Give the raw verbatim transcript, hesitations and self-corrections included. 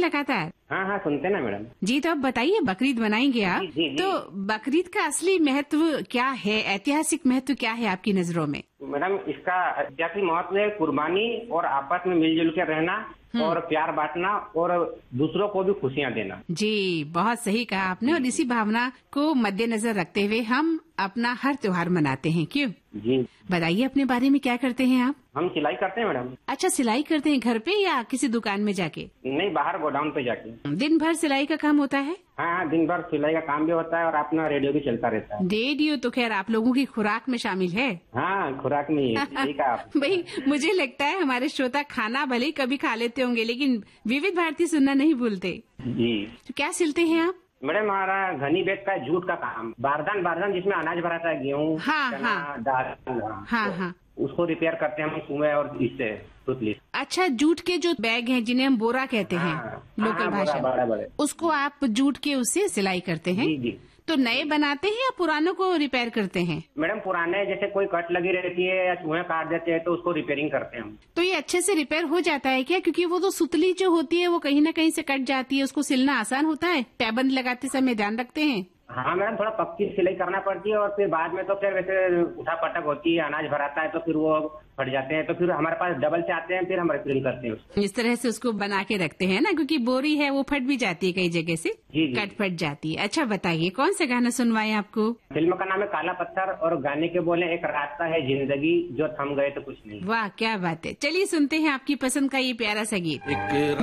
लगातार? हाँ हाँ सुनते ना मैडम जी। तो अब बताइए, बकरीद मनाएंगे आप, जी, जी, जी। तो बकरीद का असली महत्व क्या है, ऐतिहासिक महत्व क्या है आपकी नजरों में? मैडम इसका ऐतिहासिक महत्व है कुर्बानी और आपस में मिलजुल के रहना और प्यार बांटना और दूसरों को भी खुशियाँ देना। जी, बहुत सही कहा आपने। और इसी भावना को मद्देनजर रखते हुए हम अपना हर त्योहार मनाते हैं, क्यों? जी। बताइए अपने बारे में, क्या करते हैं आप? हम सिलाई करते हैं मैडम। अच्छा, सिलाई करते हैं घर पे या किसी दुकान में जाके? नहीं, बाहर गोडाउन पे जाके। दिन भर सिलाई का काम होता है? हाँ हाँ, दिन भर सिलाई का काम भी होता है और अपना रेडियो भी चलता रहता है। रेडियो तो खैर आप लोगों की खुराक में शामिल है। हाँ, खुराक में ही है। ठीक है आप। भाई, मुझे लगता है हमारे श्रोता खाना भले ही कभी खा लेते होंगे, लेकिन विविध भारती सुनना नहीं भूलते। जी। तो क्या सिलते हैं आप? मैडम हमारा घनी बेच का जूट का काम, बारदान बारदान जिसमें अनाज भराता है, गेहूँ, हाँ, चना, हाँ। दाल, हाँ हाँ, उसको रिपेयर करते हैं हम कुएं और इससे सुतली। अच्छा, जूट के जो बैग हैं जिन्हें हम बोरा कहते हैं हाँ, लोकल हाँ, भाषा बड़ा, बड़ा, बड़ा। उसको आप जूट के उससे सिलाई करते हैं? जी जी। तो नए बनाते हैं या पुरानों को रिपेयर करते हैं? मैडम पुराने जैसे कोई कट लगी रहती है या चूहे काट देते हैं तो उसको रिपेयरिंग करते हैं हम। तो ये अच्छे से रिपेयर हो जाता है क्या? क्योंकि वो तो सुतली जो होती है वो कहीं ना कहीं से कट जाती है, उसको सिलना आसान होता है? पैबंद लगाते समय ध्यान रखते हैं? हाँ मैडम, थोड़ा पक्की सिलाई करना पड़ती है और फिर बाद में तो फिर वैसे उठा पटक होती है, अनाज भराता है तो फिर वो फट जाते हैं, तो फिर हमारे पास डबल से आते हैं, फिर हम रिपेयरिंग करते हैं उसको। इस तरह से उसको बना के रखते हैं ना, क्योंकि बोरी है वो फट भी जाती है कई जगह से, जी, जी। कट फट जाती है। अच्छा बताइए, कौन सा गाना सुनवाए आपको? फिल्म का नाम है काला पत्थर और गाने के बोले एक रास्ता है जिंदगी जो थम गए तो कुछ नहीं। वाह, क्या बात है। चलिए सुनते हैं आपकी पसंद का ये प्यारा सा गीत। एक